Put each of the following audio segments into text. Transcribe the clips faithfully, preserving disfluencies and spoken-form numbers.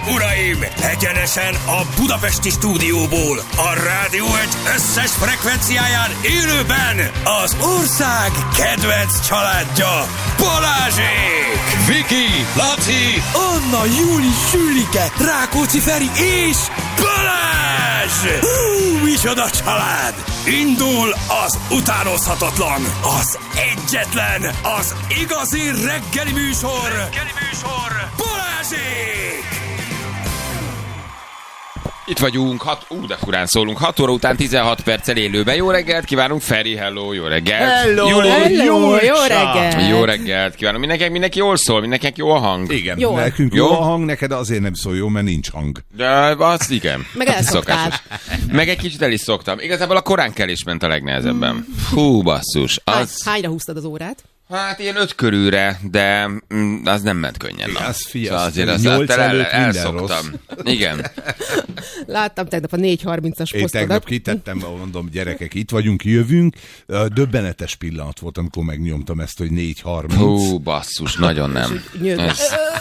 uraim! Egyenesen a budapesti stúdióból, a Rádió egy összes frekvenciáján élőben az ország kedvenc családja, Balázsék! Viki, Laci, Anna, Júli, Sülike, Rákóczi Feri és Balázs! Hú, micsoda család! Indul az utánozhatatlan, az egyetlen, az igazi reggeli műsor, reggeli műsor, Balázsék! itt vagyunk, hat, ú, de furán szólunk, hat óra után tizenhat perccel élőben. Jó reggelt kívánunk, Feri, hello, jó reggelt. Hello, Júli, hello, jó reggelt. Jó reggelt kívánunk, mindenkinek, mindenki jól szól, mindenkinek jó a hang. Igen, jó. Nekünk jó? jó a hang, neked azért nem szól jó, mert nincs hang. De az igen. Meg elszoktál. Meg egy kicsit el is szoktam. Igazából a koránkelés ment a legnehezebben. Hú, basszus. Az... Hányra húztad az órát? Hát ilyen öt körülre, de mm, az nem ment könnyen. Igen, az fiasz, szóval azért azt nyolc el, előtt el, minden elszoktam. Igen. Láttam tegnap a négy harmincas Én posztodat. tegnap kitettem, mondom, gyerekek, itt vagyunk, jövünk. Döbbenetes pillanat volt, amikor megnyomtam ezt, hogy négy harminc. Hú, basszus, nagyon nem. Ez...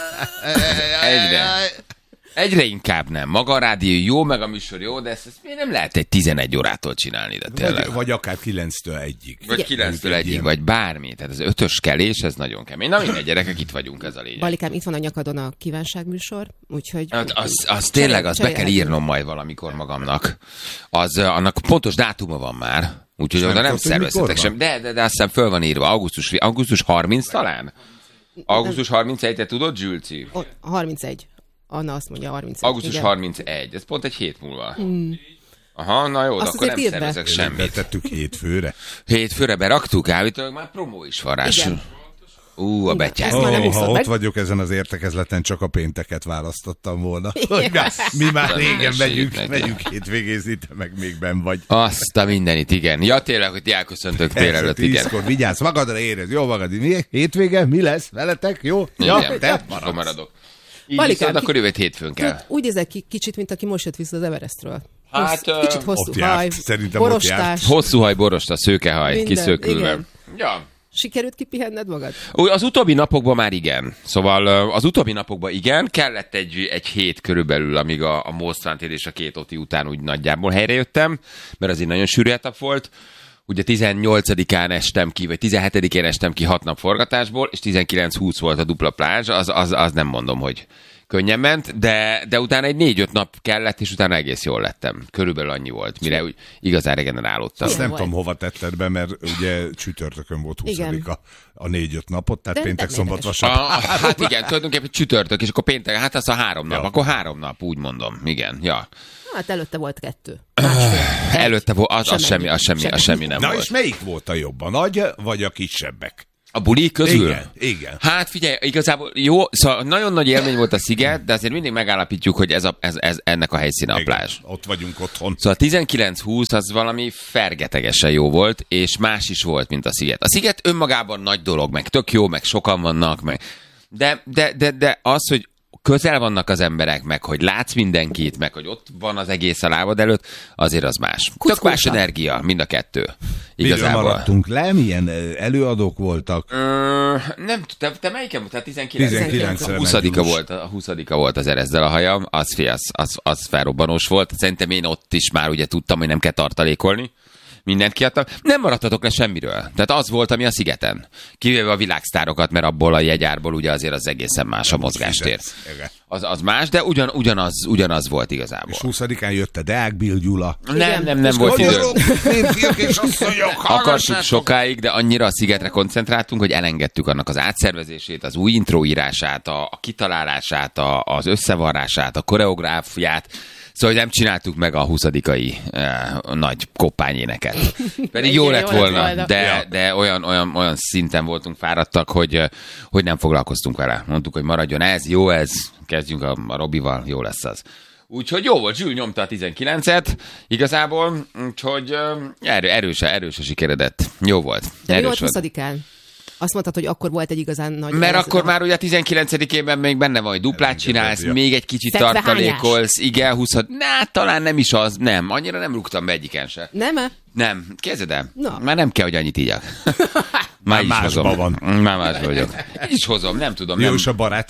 Egyre. Egyre inkább nem. Maga a rádió jó, meg a műsor jó, de ezt, ezt miért nem lehet egy tizenegy órától csinálni, de tényleg. Vagy, vagy akár kilenctől egyig. Vagy kilenctől egyig, vagy bármi. Tehát az ötös kelés, ez nagyon kemény. Na mindegy, gyerekek, itt vagyunk, ez a lényeg. Balikám, itt van a nyakadon a kívánságműsor, úgyhogy... Hát az, az tényleg, az be kell írnom majd valamikor magamnak. Az, annak pontos dátuma van már, úgyhogy oda nem szervezhetek sem. De, de, de azt hiszem föl van írva, augusztus, augusztus harminc talán? augusztus harmincegy, te tudod, Zsülci? harmincegy. Anna azt mondja harmincegy. augusztus harmincegy, ez pont egy hét múlva. Hmm. Aha, na jó, azt akkor nem szervezek be. semmit. Tettük hétfőre. Hétfőre beraktuk, állítólag már promó is van rá. Ú, a betyár. Oh, nem ha ott meg. vagyok ezen az értekezleten, csak a pénteket választottam volna. Hogy mi már régen megyünk, megyünk hétvégézni, te meg még benn vagy. Azt a mindenit, igen. Ja, tényleg, hogy elköszöntök tél előtt, igen. tízkor vigyázz, magadra érez, jó magad. Mi? Hétvége, mi lesz veletek, jó? Igen, Ja, te maradsz. maradok. Így Balikám, viszont akkor jövő hétfőn kell. Úgy nézek ki kicsit, mint aki most jött vissza az Everestről. Hát, Hossz, kicsit hosszú ott járt, haj, szerintem ott borostás. járt. Hosszú haj, borosta, szőkehaj, Minden, kiszökülve. igen. Ja. Sikerült kipihenned magad? Úgy, az utóbbi napokban már igen. Szóval az utóbbi napokban igen, kellett egy, egy hét körülbelül, amíg a, a Most és a két Oti után úgy nagyjából helyrejöttem, mert azért nagyon sűrű etap volt. Ugye tizennyolcadikán estem ki, vagy tizenhetedikén estem ki hat nap forgatásból, és tizenkilenc húsz volt a dupla plázs, az, az, az nem mondom, hogy könnyen ment, de, de utána egy négy-öt nap kellett, és utána egész jól lettem. Körülbelül annyi volt, mire úgy igazán regenerálódtam. Azt nem volt? tudom, hova tetted be, mert ugye csütörtökön volt huszadika a négy-öt napot, tehát De péntek, szombat, természetes. vasárnap. A, hát igen, tulajdonképpen csütörtök, és akkor péntek, hát az a három nap, Ja. akkor három nap, úgy mondom, igen, ja. Hát előtte volt kettő. Előtte volt, az, az Semmi. semmi, az semmi, Semmi. az semmi nem Na volt. és melyik volt a jobb, a nagy vagy a kisebbek? A buli közül? Igen, igen. Hát figyelj, igazából jó, szóval nagyon nagy élmény volt a sziget, de azért mindig megállapítjuk, hogy ez, a, ez, ez ennek a helyszíne a Igen, plázs. ott vagyunk otthon. Szóval tizenkilenc húsz az valami fergetegesen jó volt, és más is volt, mint a sziget. A sziget önmagában nagy dolog, meg tök jó, meg sokan vannak, meg... De, de, de, de az, hogy közel vannak az emberek, meg hogy látsz mindenkit, meg hogy ott van az egész a lábad előtt, azért az más. Tök más energia, mind a kettő. Miről Igazából. maradtunk le? Milyen előadók voltak? Ö, nem, te, te melyiken? Tehát tizenkilenc. tizenkilencre A huszadika mentünk. volt, a huszadika volt az Erezzel a hajam, az, fi, az, az, az felrobbanós volt. Szerintem én ott is már ugye tudtam, hogy nem kell tartalékolni. Mindent kiadtam. Nem maradtatok le semmiről. Tehát az volt, ami a szigeten. Kivéve a világsztárokat, mert abból a jegyárból ugye azért az egészen más a mozgástér. Az, az más, de ugyan, ugyanaz, ugyanaz volt igazából. És huszadikán jött a Deák Bill Gyula. Nem, nem, nem volt idő. Magyarok, férfiak és asszonyok, Akartuk hallgassátok! sokáig, de annyira a szigetre koncentráltunk, hogy elengedtük annak az átszervezését, az új intróírását, a, a kitalálását, a, az összevarrását, a koreográfiát. Szóval nem csináltuk meg a huszadikai eh, nagy koppányéneket. Pedig jó lett volna, de, de olyan, olyan, olyan szinten voltunk fáradtak, hogy, eh, hogy nem foglalkoztunk vele. Mondtuk, hogy maradjon ez, jó ez, kezdjünk a, a Robival, jó lesz az. Úgyhogy jó volt, Zsül nyomta a tizenkilencet igazából, úgyhogy eh, erő, erőse, erőse sikeredett. Jó volt. De mi volt volt. huszadikán? Azt mondtad, hogy akkor volt egy igazán nagy... Mert ez- akkor már ugye a tizenkilencedikében még benne vagy, duplát csinálsz, ja. még egy kicsit Fekvehányás. tartalékolsz, igen, húsz, na, talán nem is az, nem, annyira nem rúgtam be egyiken se. Nem-e? Nem, kezded el. Na. Már nem kell, hogy annyit ígyak. Már is másba hozom. van. Már másba vagyok. Így is hozom, nem tudom. Jó, Nem. és a barátaid?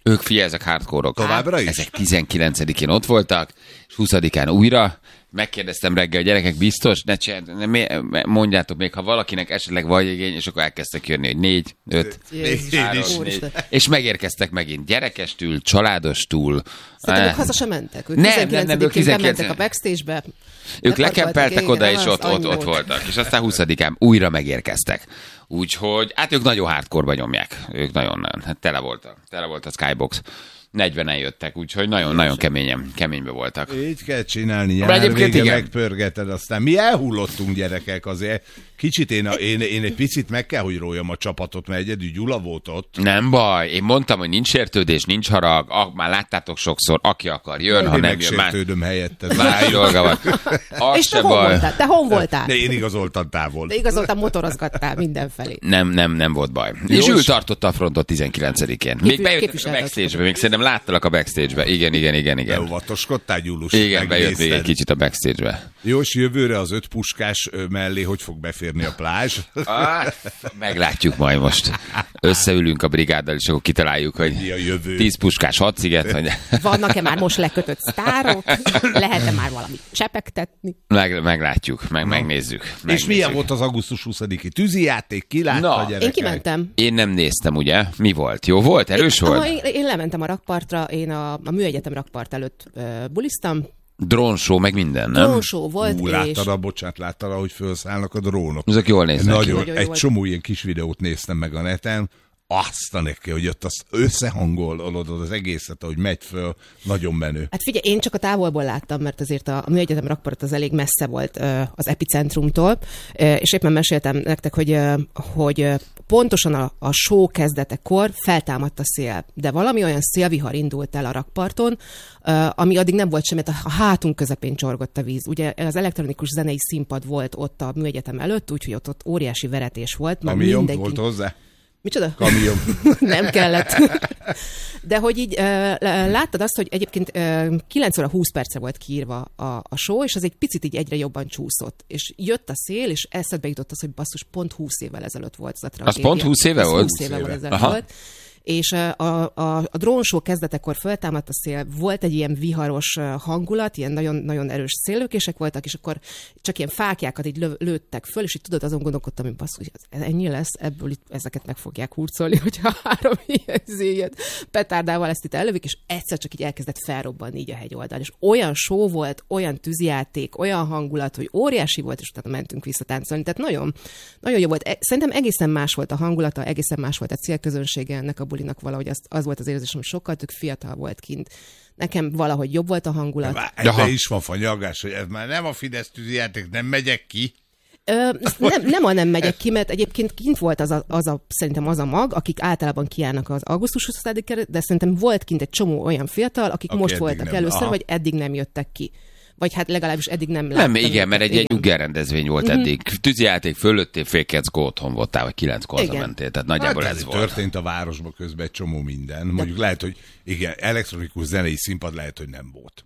Ők figyelj, ezek hardcore-ok. Továbbra is? Ezek tizenkilencedikén ott voltak, és huszadikán újra. Megkérdeztem reggel, a gyerekek biztos, ne csinál, mondjátok még, ha valakinek esetleg vagy igény, és akkor elkezdtek jönni, hogy négy, öt, három, négy. És megérkeztek megint gyerekestül, családostól. Szerintem ők haza sem mentek. Ők nem, nem, nem, ők tizenkilencedikén bementek a backstage-be. Ők lekempeltek oda, és ott, ott, ott voltak. És aztán huszadikán újra megérkeztek. Úgyhogy, hát ők nagyon hardcore-ba nyomják. Ők nagyon-nagyon, hát tele voltak. Tele volt a Skybox. negyvenen jöttek, úgyhogy nagyon-nagyon keményen, keménybe voltak. Így kell csinálni, nyár vége megpörgeted, aztán mi elhullottunk gyerekek azért. Kicsit én, a, én, én egy picit meg kell, hogy róljam a csapatot, mert egyedül Gyula volt ott. Nem baj, én mondtam, hogy nincs sértődés, nincs harag, ah, már láttátok sokszor, aki akar jön, ha nem jön, már... Én helyette. Más dolga van. És te hon voltál? Te hon voltál? De én igazoltam távol. De igazoltam, motorozgattál mindenfelé. Nem, nem, nem volt baj. És ő tartotta a frontot tizenkilencedikén. Még bejöttek a backstage-be, még szerintem láttalak a backstage-be. Igen, igen, igen, igen. De óvatoskodtál, Gyulus. Igen, bejött még egy kicsit a backstage-be. Jó, és jövőre az öt puskás mellé hogy fog beférni a plázs? Ah, meglátjuk majd most. Összeülünk a brigáddal, és akkor kitaláljuk, hogy tíz puskás, hat sziget. Hogy... Vannak-e már most lekötött sztárok? Lehet-e már valamit csepegtetni? Meg, meglátjuk, meg, megnézzük, megnézzük. És milyen volt az augusztus huszadiki tűzijáték? Ki látta, a gyerekek? Én kimentem. Én nem néztem, ugye? Mi volt? Jó volt? Erős én, volt? Aha, én, én lementem a rakpartra, én a, a műegyetem rakpart előtt uh, buliztam. Drónshow, meg minden, nem? Drónshow volt, Ú, és... láttad a, bocsánat, láttad, ahogy felszállnak a drónok. Ezek jól néznek. Nagyon, Nagyon egy jó csomó ilyen kis videót néztem meg a neten, azt a neki, hogy ott azt összehangolod az egészet, ahogy megy föl, nagyon menő. Hát figyelj, én csak a távolból láttam, mert azért a, a műegyetem rakpart az elég messze volt uh, az epicentrumtól, uh, és éppen meséltem nektek, hogy, uh, hogy uh, pontosan a, a show kezdetekor feltámadt a szél, de valami olyan szélvihar indult el a rakparton, uh, ami addig nem volt semmit, a hátunk közepén csorgott a víz. Ugye az elektronikus zenei színpad volt ott a műegyetem előtt, úgyhogy ott, ott óriási veretés volt. Ami mindenki... volt hozzá? Micsoda? Kamion. Nem kellett. De hogy így uh, láttad azt, hogy egyébként uh, kilenc óra húsz percre volt kiírva a, a show, és az egy picit így egyre jobban csúszott. És jött a szél, és eszedbe jutott az, hogy basszus, pont húsz évvel ezelőtt volt az a tragédia. Az pont húsz éve az volt? húsz éve volt ezelőtt volt. És a, a, a drónshow kezdetekor föltámadt a szél, volt egy ilyen viharos hangulat, ilyen nagyon, nagyon erős széllökések voltak, és akkor csak ilyen fákjákat így lö, lőttek föl, és így tudod, azon gondolkodtam, hogy basszus, ez ennyi lesz, ebből itt ezeket meg fogják hurcolni, hogyha három ilyen zéjét petárdával ezt itt ellövik, és egyszer csak így elkezdett felrobbanni így a hegyoldal. És olyan show volt, olyan tűzijáték, olyan hangulat, hogy óriási volt, és utána mentünk visszatáncolni. Tehát nagyon, nagyon jó volt. Szerintem egészen más volt a hangulata, egészen más volt a célközönsége ennek a bulinak, valahogy az, az volt az érzésem, hogy sokkal tök fiatal volt kint. Nekem valahogy jobb volt a hangulat. Ebben is van fanyagás, hogy ez már nem a Fidesz tűzijáték, nem megyek ki. Ö, nem, nem a nem megyek ki, mert egyébként kint volt az a, az a, szerintem az a mag, akik általában kiállnak az augusztus huszadikán, de szerintem volt kint egy csomó olyan fiatal, akik Aki most voltak nem. először, Aha. vagy eddig nem jöttek ki. Vagy hát legalábbis eddig nem láttam. Nem, igen, mert egy, egy ugger rendezvény volt mm-hmm. eddig. Tűzijáték fölöttél, fél kilenckor otthon voltál, vagy kilenckor hazamentél, tehát nagyjából hát, ez volt. Történt a városban közben egy csomó minden. Mondjuk de... lehet, hogy igen, elektronikus zenei színpad lehet, hogy nem volt.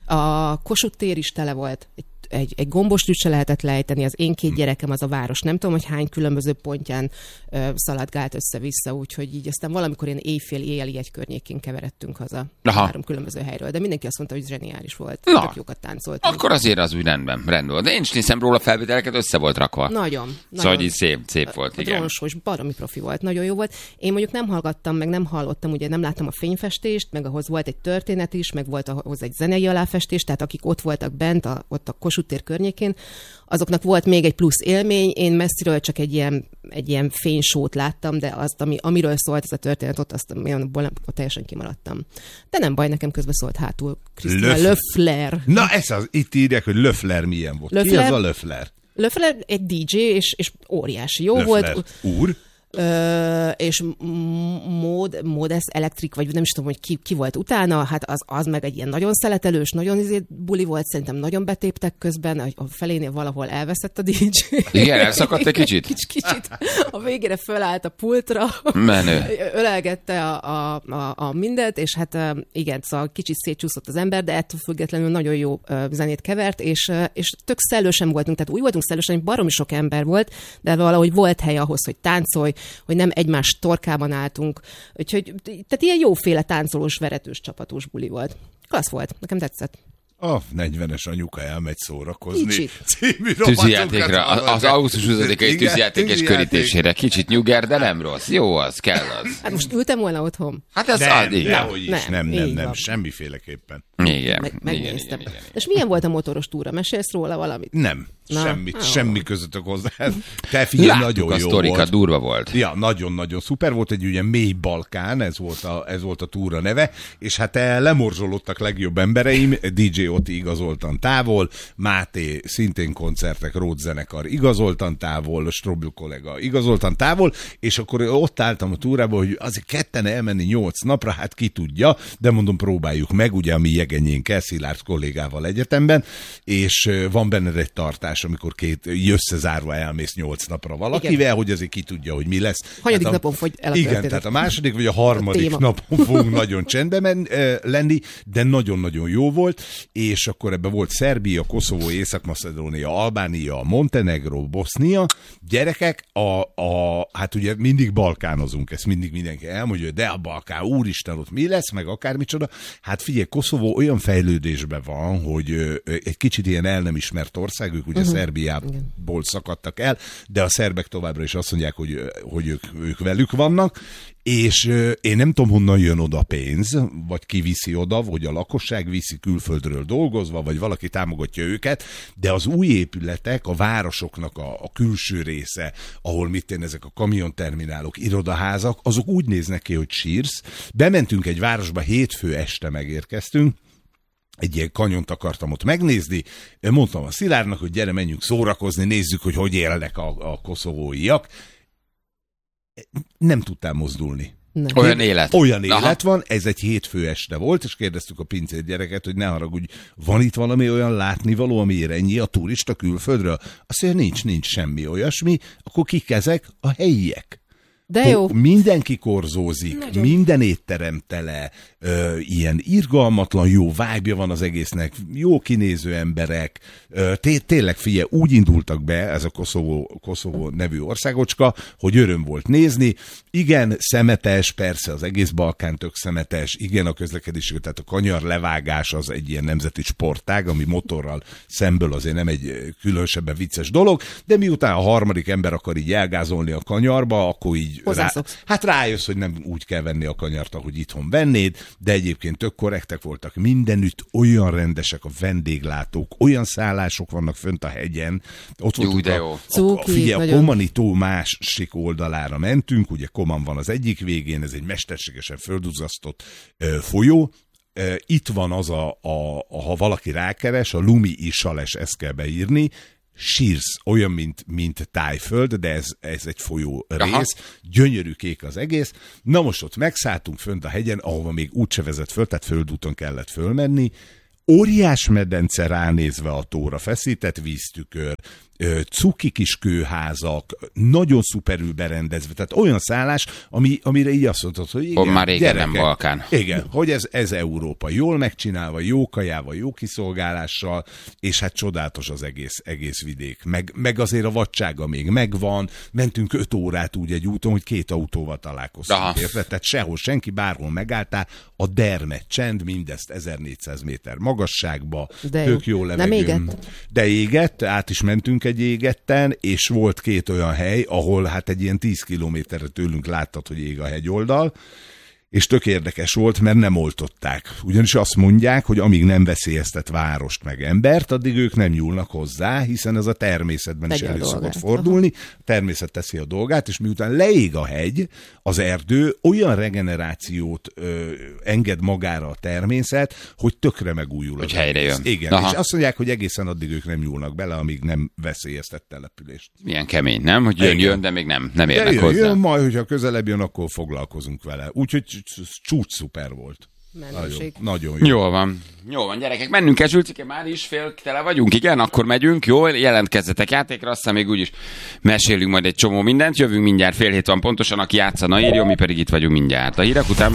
A Kossuth tér is tele volt. Egy, egy, egy gombostűt se lehetett lejteni. Az én két gyerekem az a város. Nem tudom, hogy hány különböző pontján ö, szaladgált össze-vissza, úgyhogy így aztán valamikor ilyen éjfél éjjeli egy környékén keveredtünk haza. Aha. Három különböző helyről. De mindenki azt mondta, hogy zseniális volt. Na, tök jókat táncoltunk. Akkor azért az úgy rendben, rendben volt. De én is nézem róla felvételeket, össze volt rakva. Nagyon. Szóval nagyon. így szép, szép volt, a igen. Drónshow és baromi profi volt. Nagyon jó volt. Én mondjuk nem hallgattam, meg nem hallottam, ugye nem láttam a fényfestést, meg ahhoz volt egy történet is, meg volt ahhoz egy zenei aláfestés, tehát akik ott voltak bent, a, ott a Kossuth tér környékén, azoknak volt még egy plusz élmény. Én messziről csak egy ilyen, egy ilyen fénysót láttam, de azt, ami, amiről szólt ez a történet, ott azt olyanból ott teljesen kimaradtam. De nem baj, nekem közben szólt hátul Krisztina Löffler. Na ez az, itt írják, hogy Löffler milyen volt. Löffler, ki az a Löffler? Löffler egy dé dzsé, és, és óriási jó Löffler volt. Úr? Ö, és mód, Modest Electric, vagy nem is tudom, hogy ki, ki volt utána, hát az, az meg egy ilyen nagyon szeletelős, nagyon izé buli volt, szerintem nagyon betéptek közben, a felénél valahol elveszett a dé dzsé. Igen, elszakadt egy kicsit? Kicsit, kicsit. A végére fölállt a pultra, menő. Ölelgette a, a, a, a mindent, és hát igen, szóval kicsit szétcsúszott az ember, de ettől függetlenül nagyon jó zenét kevert, és, és tök szellősen voltunk, tehát úgy voltunk szellősen, hogy baromi sok ember volt, de valahogy volt hely ahhoz, hogy táncolj, hogy nem egymás torkában álltunk. Úgyhogy, tehát ilyen jóféle táncolós, veretős, csapatós buli volt. Klassz volt, nekem tetszett. A negyvenes anyuka elmegy szórakozni. Kicsit. Tűzijátékra, az augusztus huszadikai tűzijátékes körítésére. Kicsit nyuger, de nem rossz. Jó az, kell az. Hát most ültem volna otthon. Hát ez nem, ad, igen. dehogy is, nem, nem, nem, nem semmiféleképpen. Igen, Meg, igen, megnéztem. igen, igen, igen. És milyen volt a motoros túra? Mesélsz róla valamit? Nem, Na, semmit, ó. semmi közöttök hozzá. Te figyelj, Láttuk nagyon a jó sztorikat, volt. durva volt. Ja, nagyon-nagyon szuper volt, egy ugye mély Balkán, ez volt a, ez volt a túra neve, és hát lemorzsolódtak legjobb embereim, dé dzsé Oti igazoltan távol, Máté szintén koncertek, Rót zenekar igazoltan távol, Strobl kollega igazoltan távol, és akkor ott álltam a túrában, hogy azért ketten elmenni nyolc napra, hát ki tudja, de mondom, próbáljuk meg, ugye a mi jegenyénkkel, Szilárd kollégával egyetemben, és van benned egy tartás, amikor két összezárva elmész nyolc napra valakivel, igen. Hogy azért ki tudja, hogy mi lesz. Hanyadik hát a, napon fogy el a igen, történet. tehát a második vagy a harmadik a napon fogunk nagyon csendben men, eh, lenni, de nagyon-nagyon jó volt, és akkor ebben volt Szerbia, Koszovó, Észak-Macedónia, Albánia, Montenegro, Bosznia. Gyerekek, a, a, hát ugye mindig balkánozunk, ezt mindig mindenki elmondja, de a Balkán, úristen, ott mi lesz, meg akármicsoda. Hát figyelj, Koszovó olyan fejlődésben van, hogy ö, egy kicsit ilyen el nem ismert ország, ők ugye uh-huh. Szerbiából szakadtak el, de a szerbek továbbra is azt mondják, hogy, hogy ők, ők velük vannak, és euh, én nem tudom, honnan jön oda pénz, vagy ki viszi oda, vagy a lakosság viszi külföldről dolgozva, vagy valaki támogatja őket, de az új épületek, a városoknak a, a külső része, ahol mit én ezek a kamionterminálok, irodaházak, azok úgy néznek ki, hogy sírsz. Bementünk egy városba, hétfő este megérkeztünk, egy ilyen kanyont akartam ott megnézni, mondtam a Szilárdnak, hogy gyere, menjünk szórakozni, nézzük, hogy hogy élnek a, a koszovóiak. Nem tudtál mozdulni. Nem. Olyan élet. Olyan Aha. élet van, ez egy hétfő este volt, és kérdeztük a pincér gyereket, hogy ne haragudj, van itt valami olyan látnivaló, amiért ennyi a turista külföldről? Azt mondja, nincs, nincs semmi olyasmi, akkor kik ezek? A helyiek. De jó. Mindenki korzózik, nagyon. Minden étterem tele, ö, ilyen irgalmatlan, jó vibe-ja van az egésznek, jó kinéző emberek, ö, té- tényleg figyelj, úgy indultak be ez a Koszovó, Koszovó nevű országocska, hogy öröm volt nézni. Igen, szemetes, persze az egész Balkán tök szemetes, igen, a közlekedés, tehát a kanyar levágás az egy ilyen nemzeti sportág, ami motorral szemből azért nem egy különösebben vicces dolog, de miután a harmadik ember akar így elgázolni a kanyarba, akkor így Rá, hát rájössz, hogy nem úgy kell venni a kanyart, ahogy itthon vennéd, de egyébként tök korrektek voltak. Mindenütt olyan rendesek a vendéglátók, olyan szállások vannak fönt a hegyen. Ott jó, de jó. A, a, a, figyelj, a Komani tó másik oldalára mentünk, ugye Koman van az egyik végén, ez egy mesterségesen földuzasztott ö, folyó. Ö, itt van az, a, a, a, ha valaki rákeres, a Lumi Isales, ezt kell beírni, sírsz, olyan, mint, mint Tájföld, de ez, ez egy folyó rész, aha. Gyönyörű kék az egész. Na most ott megszálltunk fönt a hegyen, ahova még úgyse vezet föl, tehát földúton kellett fölmenni. Óriás medence ránézve a tóra, feszített víztükör, cuki kis kőházak, nagyon szuperül berendezve, tehát olyan szállás, ami, amire így azt mondtad, hogy igen, már régen gyerekek, nem Balkán. Igen, hogy ez, ez Európa, jól megcsinálva, jó kajával, jó kiszolgálással, és hát csodálatos az egész, egész vidék. Meg, meg azért a vadsága még megvan, mentünk öt órát úgy egy úton, hogy két autóval találkoztunk, érted? Tehát sehol senki, bárhol megálltál, a dermed csend, mindezt ezernégyszáz méter magasságba, de tök jó levegő. Nem égett? De égett, át is mentünk egy égetten, és volt két olyan hely, ahol hát egy ilyen tíz kilométerre tőlünk láttad, hogy ég a hegyoldal, és tök érdekes volt, mert nem oltották. Ugyanis azt mondják, hogy amíg nem veszélyeztet várost meg embert, addig ők nem nyúlnak hozzá, hiszen ez a természetben Tegye is elő szokott fordulni. A természet teszi a dolgát, és miután leég a hegy, az erdő olyan regenerációt ö, enged magára a természet, hogy tökre megújul. Hogy helyre jön. Igen, aha. És azt mondják, hogy egészen addig ők nem nyúlnak bele, amíg nem veszélyeztet települést. Milyen kemény, nem? Hogy jön, jön, de még nem, nem érnek jön, hozzá. Jön, majd, hogyha közelebb jön, akkor foglalkozunk vele. Úgyhogy csúcs szuper volt. Nagyon, nagyon jó. Jól van. Jól van, gyerekek, mennünk kell, Zsülcike, már is fél tele vagyunk, igen? Akkor megyünk, jó? Jelentkezzetek játékra, aztán még úgyis mesélünk majd egy csomó mindent, jövünk mindjárt, fél hét van pontosan, aki játszana írjon, mi pedig itt vagyunk mindjárt. A hírek után...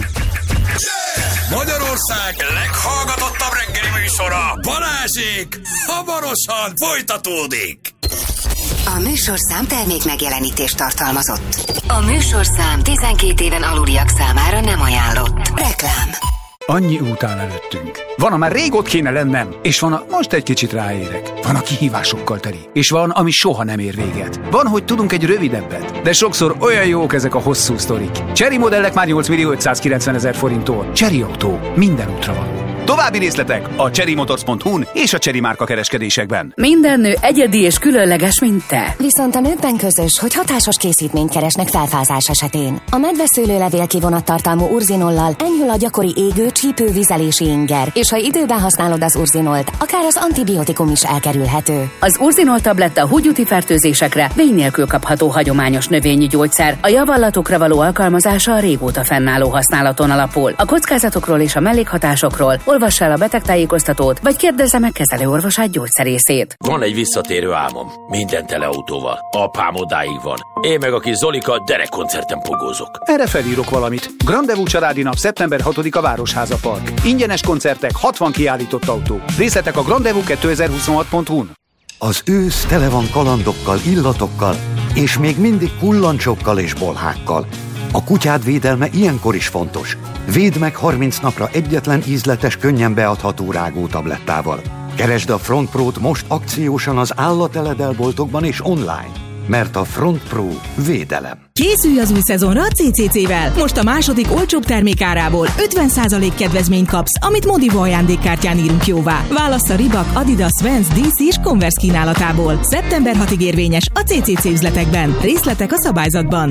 Magyarország leghallgatottabb reggeli műsora, Balázsék, hamarosan folytatódik! A műsorszám termék megjelenítést tartalmazott. A műsorszám tizenkét éven aluliak számára nem ajánlott. Reklám. Annyi út áll előttünk. Van, amár rég ott kéne lennem, és van, a most egy kicsit ráérek. Van, a kihívásokkal teli, és van, ami soha nem ér véget. Van, hogy tudunk egy rövidebbet, de sokszor olyan jók ezek a hosszú sztorik. Chery modellek már nyolc millió ötszázkilencven ezer forinttól. Chery Autó. Minden útra való. További részletek a chery motors pont hu-n és a Chery márka kereskedésekben. Minden nő egyedi és különleges, mint te. Viszont a nőkben közös, hogy hatásos készítményt keresnek felfázás esetén. A medveszőlőlevél kivonattartalmú urzinollal enyhül a gyakori égő, csípő, vizelési inger, és ha időben használod az urzinolt, akár az antibiotikum is elkerülhető. Az urzinol tabletta húgyúti fertőzésekre vény nélkül kapható hagyományos növényi gyógyszer. A javallatokra való alkalmazása a régóta fennálló használaton alapul. A kockázatokról és a mellékhatásokról olvass el a betegtájékoztatót, vagy kérdezze meg kezelőorvosát, gyógyszerészét. Van egy visszatérő álmom. Minden tele autóval. Apám odáig van. Én meg a kis Zolika derekkoncerten pogózok. Erre felírok valamit. Grandevú családi nap szeptember hatodika Városháza Park. Ingyenes koncertek, hatvan kiállított autó. Részletek a grandevú kétezer-huszonhat pont hu-n. Az ősz tele van kalandokkal, illatokkal, és még mindig kullancsokkal és bolhákkal. A kutyád védelme ilyenkor is fontos. Védd meg harminc napra egyetlen ízletes, könnyen beadható rágótablettával. Keresd a Front Pro-t most akciósan az állateledelboltokban és online, mert a Front Pro védelem. Készülj az új szezonra a cé cé cé-vel! Most a második olcsóbb termékárából ötven százalék kedvezményt kapsz, amit Modivo ajándékkártyán írunk jóvá. Válassz a Reebok, Adidas, Vans, dé cé és Converse kínálatából. szeptember hatodikáig érvényes a cé cé cé üzletekben. Részletek a szabályzatban.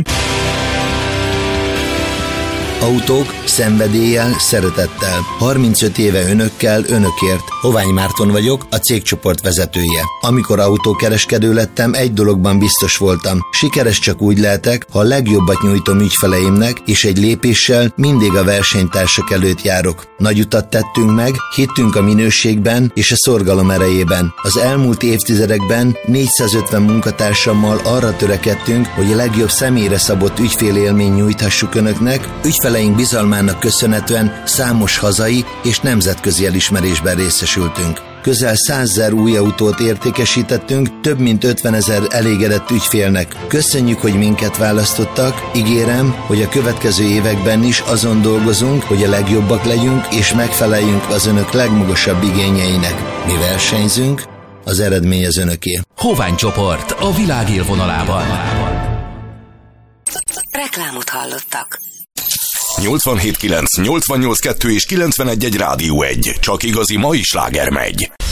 Autók szenvedéllyel, szeretettel. harmincöt éve önökkel, önökért. Hovány Márton vagyok, a cégcsoport vezetője. Amikor autókereskedő lettem, egy dologban biztos voltam. Sikeres csak úgy lehetek, ha a legjobbat nyújtom ügyfeleimnek, és egy lépéssel mindig a versenytársak előtt járok. Nagy utat tettünk meg, hittünk a minőségben és a szorgalom erejében. Az elmúlt évtizedekben négyszázötven munkatársammal arra törekedtünk, hogy a legjobb személyre szabott ügyfélélmény nyújthassuk önöknek. Ügyfeleink bizalmának köszönhetően számos hazai és nemzetközi elismerésben részesültünk. Közel százezer új autót értékesítettünk, több mint ötvenezer elégedett ügyfélnek. Köszönjük, hogy minket választottak, ígérem, hogy a következő években is azon dolgozunk, hogy a legjobbak legyünk és megfeleljünk az önök legmagasabb igényeinek. Mi versenyzünk, az eredmény az önöké. Hovány csoport a világ élvonalában. Reklámot hallottak. nyolcvanhét kilenc, nyolcvannyolc kettő és kilencvenegy egy Rádió egy. Csak igazi mai sláger megy.